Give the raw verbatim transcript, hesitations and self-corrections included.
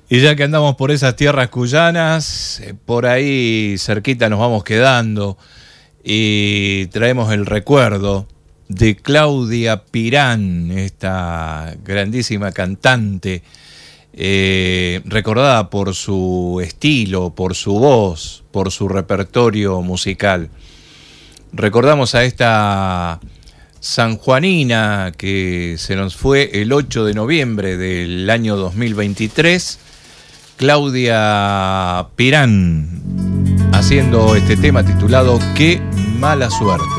Y ya que andamos por esas tierras cuyanas, eh, por ahí cerquita nos vamos quedando y traemos el recuerdo de Claudia Pirán, esta grandísima cantante, eh, recordada por su estilo, por su voz, por su repertorio musical. Recordamos a esta sanjuanina que se nos fue el ocho de noviembre del año dos mil veintitrés, Claudia Pirán, haciendo este tema titulado Qué mala suerte.